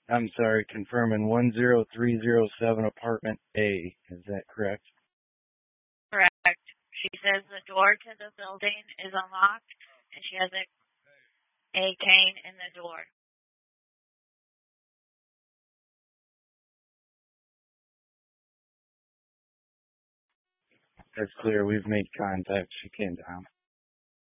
I'm sorry, confirming 10307 apartment A. Is that correct? Correct. She says the door to the building is unlocked, and she has a cane in the door. That's clear. We've made contact. She came down.